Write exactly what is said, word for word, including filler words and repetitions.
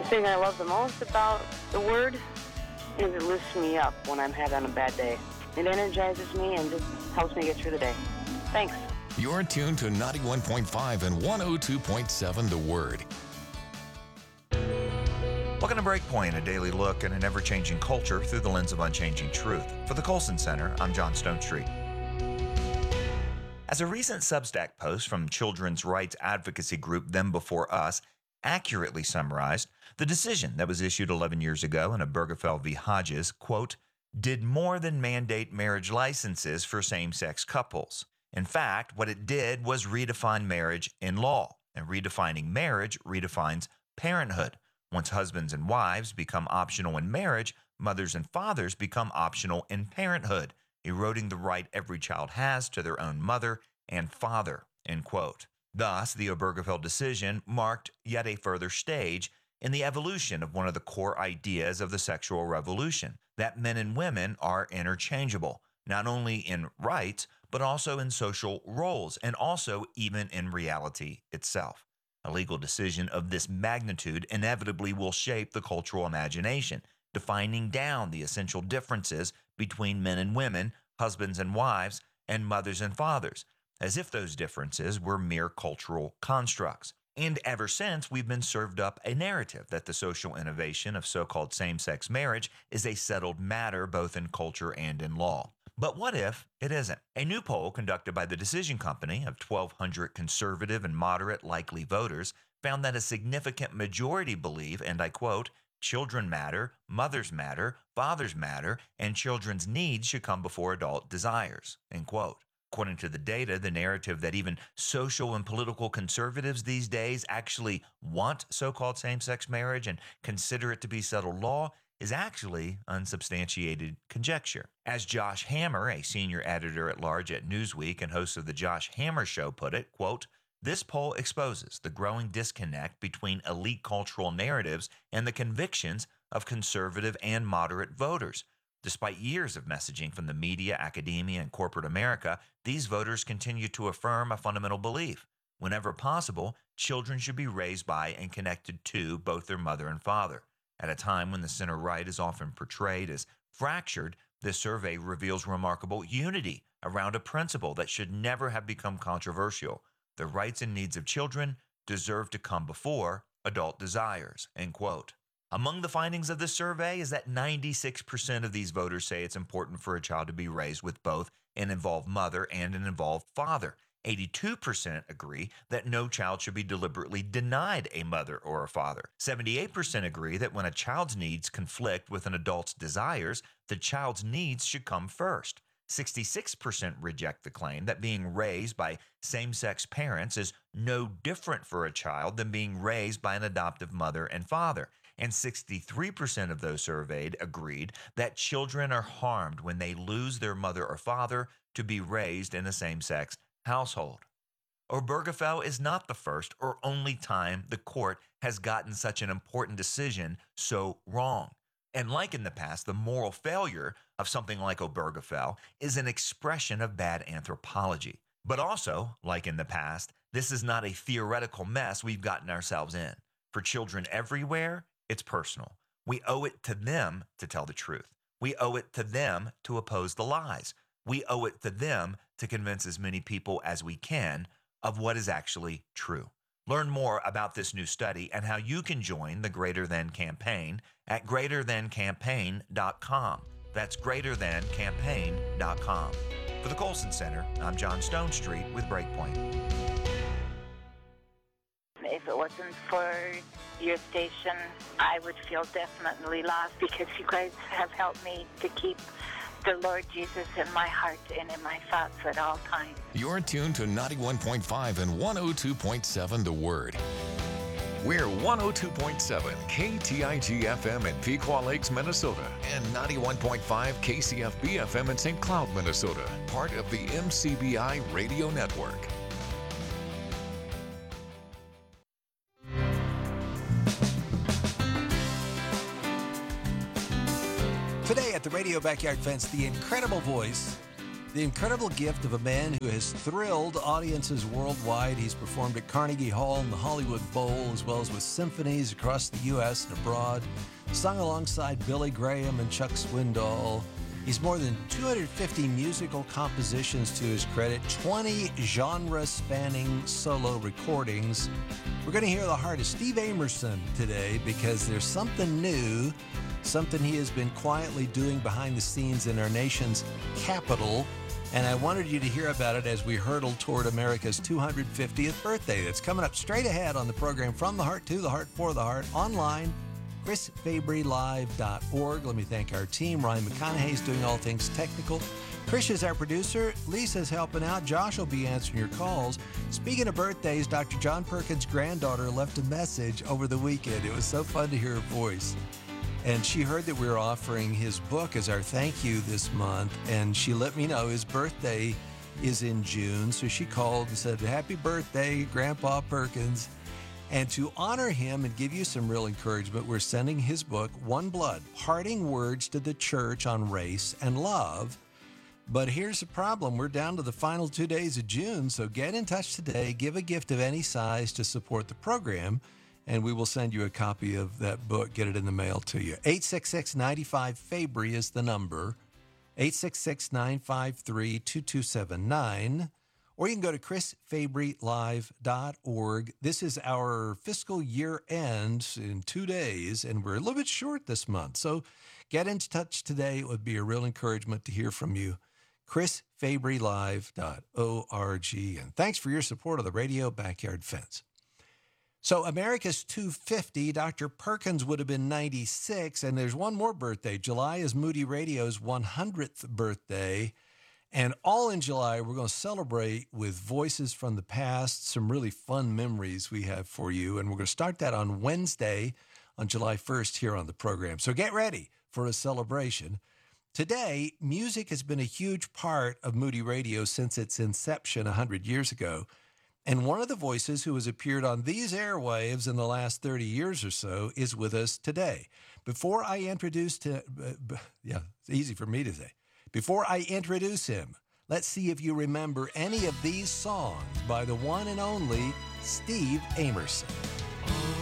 thing I love the most about the Word is it lifts me up when I'm having a bad day. It energizes me and just helps me get through the day. Thanks. You're tuned to ninety-one point five and one oh two point seven The Word. Welcome to Breakpoint, a daily look at an ever-changing culture through the lens of unchanging truth. For the Colson Center, I'm John Stonestreet. As a recent Substack post from children's rights advocacy group Them Before Us accurately summarized, the decision that was issued eleven years ago in Obergefell v. Hodges, quote, did more than mandate marriage licenses for same-sex couples. In fact, what it did was redefine marriage in law, and redefining marriage redefines parenthood. Once husbands and wives become optional in marriage, mothers and fathers become optional in parenthood, eroding the right every child has to their own mother and father, end quote. Thus, the Obergefell decision marked yet a further stage in the evolution of one of the core ideas of the sexual revolution, that men and women are interchangeable, not only in rights, but also in social roles, and also even in reality itself. A legal decision of this magnitude inevitably will shape the cultural imagination, defining down the essential differences between men and women, husbands and wives, and mothers and fathers, as if those differences were mere cultural constructs. And ever since, we've been served up a narrative that the social innovation of so-called same-sex marriage is a settled matter both in culture and in law. But what if it isn't? A new poll conducted by the Decision Company of twelve hundred conservative and moderate likely voters found that a significant majority believe, and I quote, children matter, mothers matter, fathers matter, and children's needs should come before adult desires, end quote. According to the data, the narrative that even social and political conservatives these days actually want so-called same-sex marriage and consider it to be settled law is actually unsubstantiated conjecture. As Josh Hammer, a senior editor-at-large at Newsweek and host of the Josh Hammer Show, put it, quote, this poll exposes the growing disconnect between elite cultural narratives and the convictions of conservative and moderate voters. Despite years of messaging from the media, academia, and corporate America, these voters continue to affirm a fundamental belief. Whenever possible, children should be raised by and connected to both their mother and father. At a time when the center-right is often portrayed as fractured, this survey reveals remarkable unity around a principle that should never have become controversial. The rights and needs of children deserve to come before adult desires, end quote. Among the findings of this survey is that ninety-six percent of these voters say it's important for a child to be raised with both an involved mother and an involved father. eighty-two percent agree that no child should be deliberately denied a mother or a father. seventy-eight percent agree that when a child's needs conflict with an adult's desires, the child's needs should come first. sixty-six percent reject the claim that being raised by same-sex parents is no different for a child than being raised by an adoptive mother and father. And sixty-three percent of those surveyed agreed that children are harmed when they lose their mother or father to be raised in a same-sex household. Obergefell is not the first or only time the court has gotten such an important decision so wrong. And like in the past, the moral failure of something like Obergefell is an expression of bad anthropology. But also, like in the past, this is not a theoretical mess we've gotten ourselves in. For children everywhere, it's personal. We owe it to them to tell the truth. We owe it to them to oppose the lies. We owe it to them to convince as many people as we can of what is actually true. Learn more about this new study and how you can join the Greater Than campaign at greater than campaign dot com. That's greater than campaign dot com. For the Colson Center, I'm John Stonestreet with Breakpoint. If it wasn't for your station, I would feel definitely lost because you guys have helped me to keep the Lord Jesus in my heart and in my thoughts at all times. You're tuned to ninety-one point five and one oh two point seven The Word. We're one oh two point seven K T I G F M in Pequot Lakes, Minnesota, and ninety-one point five K C F B F M in Saint Cloud, Minnesota, part of the M C B I Radio Network. Today at the Radio Backyard Fence, the incredible voice, The incredible gift of a man who has thrilled audiences worldwide. He's performed at Carnegie Hall and the Hollywood Bowl, as well as with symphonies across the U S and abroad. Sung alongside Billy Graham and Chuck Swindoll. He's more than two hundred fifty musical compositions to his credit, twenty genre-spanning solo recordings. We're going to hear the heart of Steve Amerson today because there's something new, something he has been quietly doing behind the scenes in our nation's capital. And I wanted you to hear about it as we hurtle toward America's two hundred fiftieth birthday. That's coming up straight ahead on the program From the Heart to the Heart for the Heart, online, chris fabry live dot org. Let me thank our team. Ryan McConaughey is doing all things technical. Trish is our producer. Lisa's helping out. Josh will be answering your calls. Speaking of birthdays, Doctor John Perkins' granddaughter left a message over the weekend. It was so fun to hear her voice. And she heard that we were offering his book as our thank you this month, and she let me know his birthday is in June. So she called and said, happy birthday, Grandpa Perkins. And to honor him and give you some real encouragement, we're sending his book, One Blood, Parting Words to the Church on Race and Love. But here's the problem. We're down to the final two days of June, so get in touch today. Give a gift of any size to support the program, and we will send you a copy of that book. Get it in the mail to you. eight six six, nine five, Fabry is the number. eight six six, nine five three, two two seven nine. Or you can go to chris fabry live dot org. This is our fiscal year end in two days, and we're a little bit short this month. So get in touch today. It would be a real encouragement to hear from you. chris fabry live dot org. And thanks for your support of the Radio Backyard Fence. So America's two fifty, Doctor Perkins would have been ninety-six, and there's one more birthday. July is Moody Radio's one hundredth birthday. And all in July, we're going to celebrate with voices from the past, some really fun memories we have for you. And we're going to start that on Wednesday, on July first, here on the program. So get ready for a celebration. Today, music has been a huge part of Moody Radio since its inception one hundred years ago. And one of the voices who has appeared on these airwaves in the last thirty years or so is with us today. Before I introduce to, uh, yeah, it's easy for me to say. Before I introduce him, let's see if you remember any of these songs by the one and only Steve Amerson.